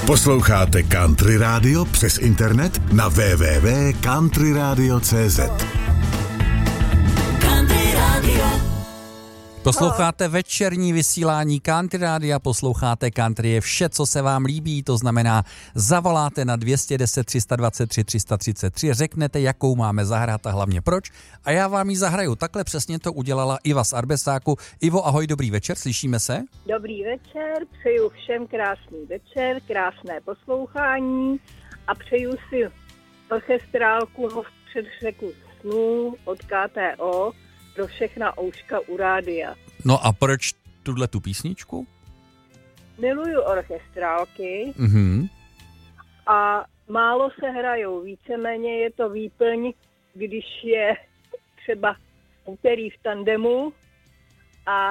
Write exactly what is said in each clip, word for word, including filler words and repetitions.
Posloucháte Country Radio přes internet na w w w tečka country radio tečka c z. Country Radio. Posloucháte večerní vysílání Country Rádia, posloucháte Country je vše, co se vám líbí, to znamená zavoláte na dvě stě deset, tři sta dvacet tři, tři sta třicet tři, řeknete, jakou máme zahrát a hlavně proč a já vám ji zahraju. Takhle přesně to udělala Iva z Arbesáku. Ivo, ahoj, dobrý večer, slyšíme se? Dobrý večer, přeju všem krásný večer, krásné poslouchání a přeju si orchestrálku Most přes řeku snů od K T O pro všechna ouška u rádia. No a proč tuhle tu písničku? Miluju orchestrálky Mhm. a málo se hrajou, víceméně je to výplň, když je třeba úterý v tandemu a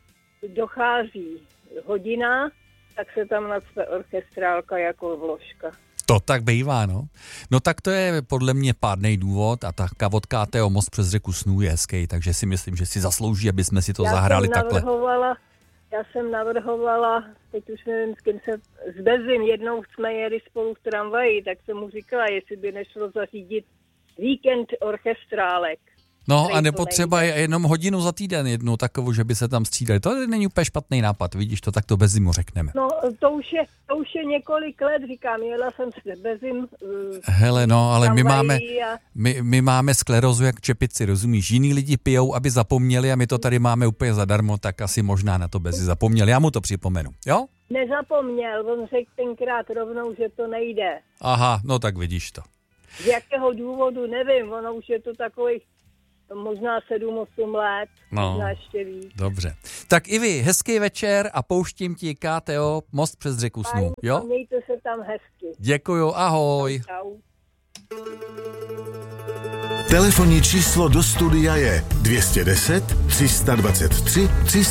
dochází hodina, tak se tam nacpe orchestrálka jako vložka. To tak bývá, no. No tak to je podle mě pádnej důvod a ta od K T O Most přes řeku snů je hezký, takže si myslím, že si zaslouží, aby jsme si to já zahrali jsem takhle. Navrhovala, já jsem navrhovala, teď už nevím, s kým se, s Bezim, jednou jsme jeli spolu v tramvaji, tak jsem mu říkala, jestli by nešlo zařídit víkend orchestrálek. No a nebo třeba jenom hodinu za týden jednu takovou, že by se tam střídali. To není úplně špatný nápad, vidíš to, tak to bez zimu řekneme. No to už je, to už je několik let, říkám, jela jsem s Bezim. Uh, Hele, no, ale my máme, a... my, my máme sklerózu jak čepici, rozumíš? Jiní lidi pijou, aby zapomněli a my to tady máme úplně zadarmo, tak asi možná na to Bezi zapomněli. Já mu to připomenu, jo? Nezapomněl, on řekl tenkrát rovnou, že to nejde. Aha, no tak vidíš to. Z jakého důvodu, nevím, ono už je to takových možná sedm osm let, no, možná ještě víc. Dobře. Tak i vy, hezký večer a pouštím ti K T O Most přes řeku snů, jo? Mějte se tam hezky. Děkuju, ahoj. Čau. Telefonní číslo do studia je dvě stě deset, tři sta dvacet tři, tři